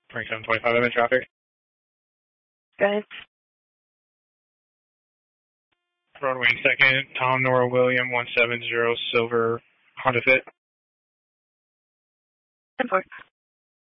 2725, I'm in traffic. Go ahead. Roadway second, Tom Nora William 170 Silver Honda Fit. 10-4.